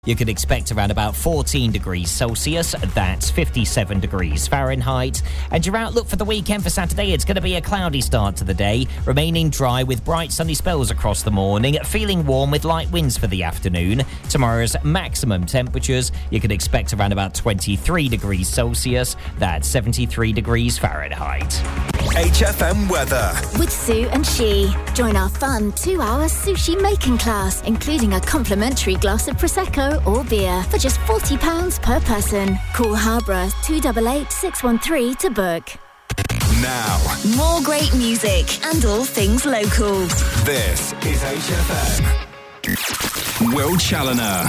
You could expect around about 14 degrees Celsius. That's 57 degrees Fahrenheit. And your outlook for the weekend for Saturday, it's going to be a cloudy start to the day, remaining dry with bright sunny spells across the morning, feeling warm with light winds for the afternoon. Tomorrow's maximum temperatures, you could expect around about 23 degrees Celsius. That's 73 degrees Fahrenheit. HFM weather. With Sue and She. Join our fun 2-hour sushi making class, including a complimentary glass of Prosecco or beer for just £40 per person. Call Harborough 288 613 to book. Now, more great music and all things local. This is HFM. Will Challoner.